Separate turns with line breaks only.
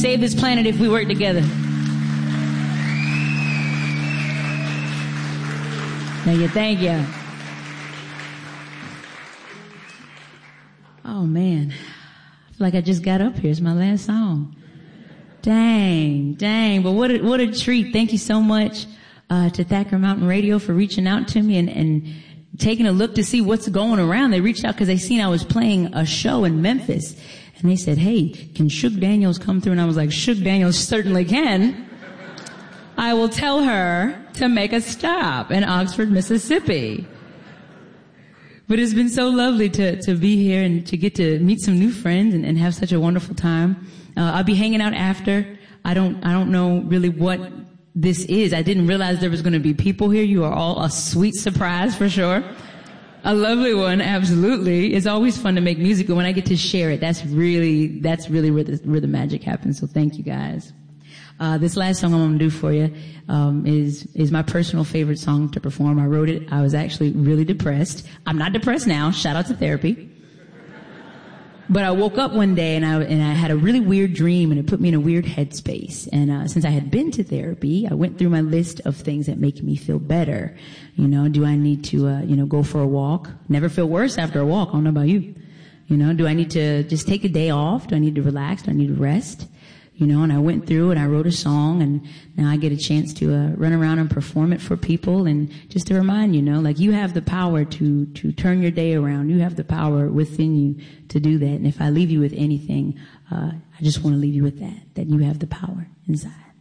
save this planet if we work together. Thank you. Oh man, I feel like I just got up here. It's my last song. Dang. But what a treat. Thank you so much to Thacker Mountain Radio for reaching out to me and taking a look to see what's going around. They reached out because they seen I was playing a show in Memphis. And they said, hey, can Suge Daniels come through? And I was like, Suge Daniels certainly can. I will tell her to make a stop in Oxford, Mississippi. But it's been so lovely to be here and to get to meet some new friends and have such a wonderful time. I'll be hanging out after. I don't know really what this is. I didn't realize there was going to be people here. You are all a sweet surprise for sure. A lovely one, absolutely. It's always fun to make music, but when I get to share it, that's really where the magic happens. So thank you guys. This last song I'm going to do for you is my personal favorite song to perform. I wrote it. I was actually really depressed. I'm not depressed now. Shout out to therapy. But I woke up one day and I had a really weird dream, and it put me in a weird headspace. And since I had been to therapy, I went through my list of things that make me feel better. Do I need to go for a walk? Never feel worse after a walk. I don't know about you. Do I need to just take a day off? Do I need to relax? Do I need to rest? And I went through and I wrote a song, and now I get a chance to run around and perform it for people, and just to remind you have the power to turn your day around. You have the power within you to do that. And if I leave you with anything, I just want to leave you with that you have the power inside.